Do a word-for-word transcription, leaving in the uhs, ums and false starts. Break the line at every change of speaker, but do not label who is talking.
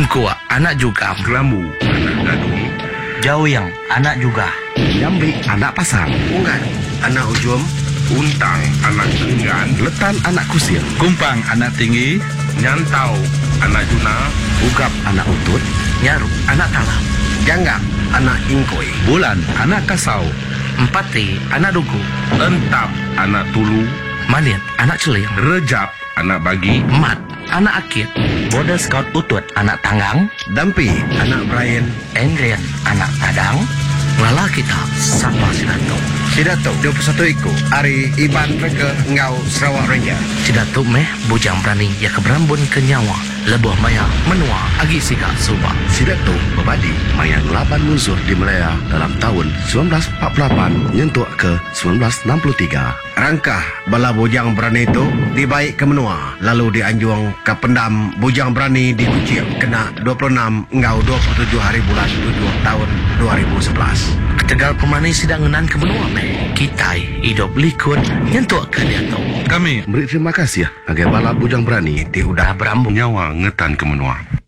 Tengkuak, anak juga.
Kelambu, anak gadung.
Jauyang, anak juga.
Jambi, anak pasang.
Unggan, anak ujum. Untang, anak enggan.
Letan, anak kusir.
Kumpang, anak tinggi.
Nyantau, anak juna.
Ugap, anak utut.
Nyaruk, anak talam.
Janggak, anak ingkoi.
Bulan, anak kasau.
Empati, anak dugu.
Entap, anak tulu.
Manit, anak celing.
Rejap, anak bagi.
Mat, anak akit.
Border Scout utut, anak tanggang.
Dampi, anak Brian.
Endrian, anak tadang.
Lala kita, sama Sidatuk.
Sidatuk, dua puluh satu iku. Ari Iban Rega, Ngau, Sarawak Ranger.
Sidatuk meh, bujang berani, ya keberambun ke nyawa. Lebuh maya, menua, agi sika subak.
Sidatuk berbadi mayang laban musuh di Melaya dalam tahun sembilan belas empat puluh lapan nyentuh ke sembilan belas enam puluh tiga.
Rangkah bala bujang berani itu dibaik ke menua, lalu dianjuang ke pendam bujang berani di Kucing kena dua puluh enam Ngau dua puluh tujuh hari bulan tujuh tahun dua ribu sebelas.
Ketegal pemani sidang ngenan ke benua meh. Kitai hidup likun nyentuh ke dia tu.
Kami
Beri terima kasih ya agar bala bujang berani
Ti udah
Berambung.
nyawa ngetan ke menua.